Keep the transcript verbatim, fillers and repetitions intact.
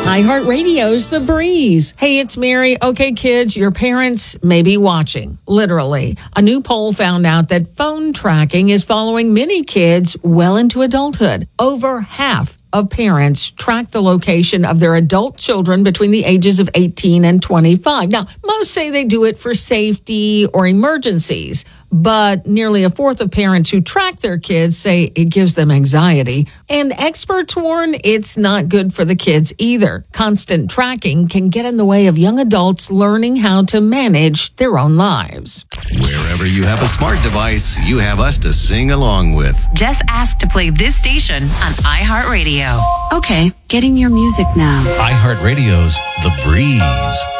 iHeartRadio's The Breeze. Hey, it's Mary. Okay, kids, your parents may be watching, literally. A new poll found out that phone tracking is following many kids well into adulthood. Over half of parents track the location of their adult children between the ages of eighteen and twenty-five. Now, most say they do it for safety or emergencies, but nearly a fourth of parents who track their kids say it gives them anxiety. And experts warn it's not good for the kids either. Constant tracking can get in the way of young adults learning how to manage their own lives. Wherever you have a smart device, you have us to sing along with. Just ask to play this station on iHeartRadio. Okay, getting your music now. iHeartRadio's The Breeze.